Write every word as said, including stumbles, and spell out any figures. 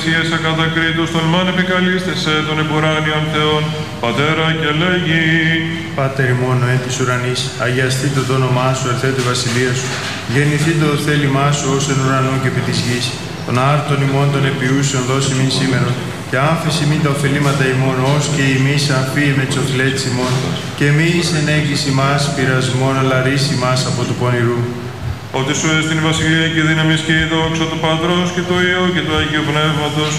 Παρησίες ακατακρίτους των μάν επικαλίστεσαι των εμπουράνιων Θεών, Πατέρα και λέγει. Πάτερ ημών εν της ουρανής, αγιαστήτω το όνομά σου, ερθέτω η βασιλεία σου. Γεννηθήτω το θέλημά σου ως εν ουρανό και επί της γης. Των άρτων ημών των επιούσεων δώσει μην σήμερον, και άφηση μην τα ωφελήματα ημών, ως και ημείς αφοί με τις οφειλέτης ημών. Και μη εις ενέγγιση μας πειρασμόν, αλλά ρίση μας από του πονηρού. Ότι σου έστειν η βασιλεία και η δύναμις και η δόξα του Πατρός και του Υιού και του Αγίου Πνεύματος,